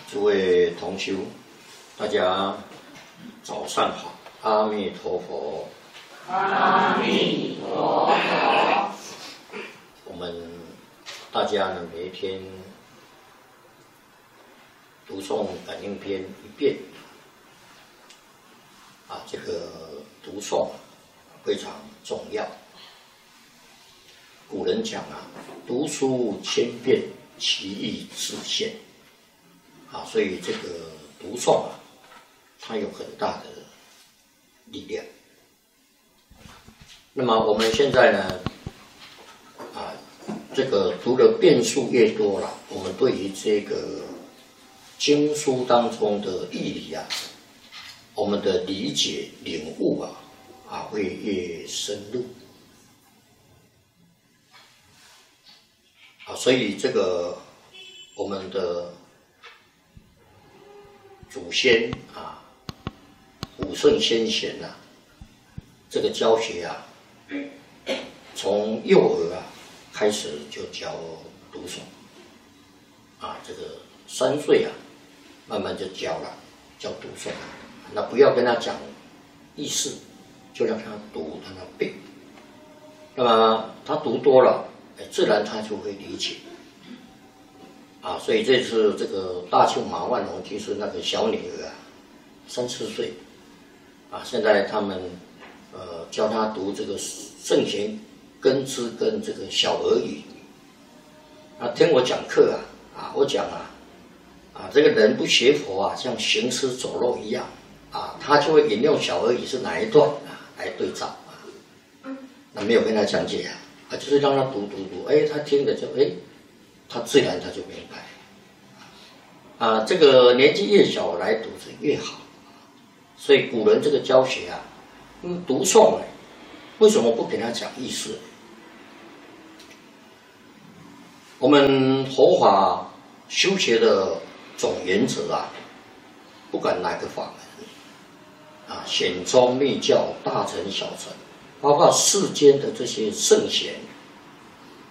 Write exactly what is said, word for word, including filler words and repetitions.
诸位同修，大家早上好，阿弥陀佛。 阿弥陀佛。 我们大家呢，每一天读诵感应篇一遍，啊，这个读诵非常重要。古人讲啊，读书千遍，其义自现。啊，所以这个读诵啊，它有很大的力量。那么我们现在呢，啊，这个读的遍数越多了，我们对于这个经书当中的义理啊，我们的理解领悟啊，啊会越深入。啊，所以这个我们的祖先啊，古圣先贤啊，这个教学啊，从幼儿啊开始就教读诵，啊，这个三岁啊，慢慢就教了，教读诵。那不要跟他讲意思，就让他读，让他背。那么他读多了，哎，自然他就会理解。啊，所以这次这个大庆马万龙居士那个小女儿啊，三四岁，啊，现在他们呃教她读这个圣贤根知跟这个小儿语。啊，听我讲课啊，啊，我讲啊，啊，这个人不学佛啊，像行尸走肉一样，啊，他就会引用小儿语是哪一段啊来对照啊，那没有跟他讲解啊，啊，就是让他读读读，哎，他听了就哎。他自然他就明白，啊，这个年纪越小来读是越好，所以古人这个教学啊，嗯，读诵呢，为什么不给他讲意思？我们佛法修学的总原则啊，不管哪个法门，啊，显宗密教、大乘小乘，包括世间的这些圣贤。